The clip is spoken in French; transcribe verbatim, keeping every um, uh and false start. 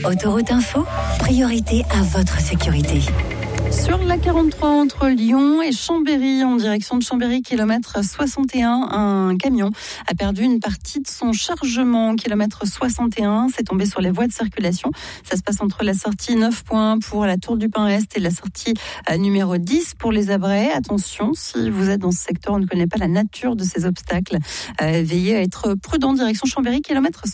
Autoroute Info, priorité à votre sécurité. Sur la quarante-trois entre Lyon et Chambéry, en direction de Chambéry, kilomètre soixante et un, un camion a perdu une partie de son chargement. Kilomètre soixante et un, c'est tombé sur les voies de circulation. Ça se passe entre la sortie neuf point un pour la Tour du Pin Est et la sortie numéro dix pour les Abrais. Attention, si vous êtes dans ce secteur, on ne connaît pas la nature de ces obstacles. Euh, veillez à être prudent, direction Chambéry, kilomètre